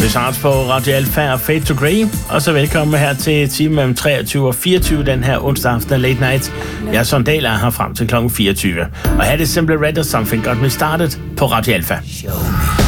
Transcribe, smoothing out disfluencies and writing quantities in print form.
Charts på Radio Alpha og Fade to Grey. Og så velkommen her til timen mellem 23 og 24 den her onsdag aften Late Night. Jeg er Søren Dahl her frem til kl. 24. Og her er det Simply Red og Something Got Me Started på Radio Alpha.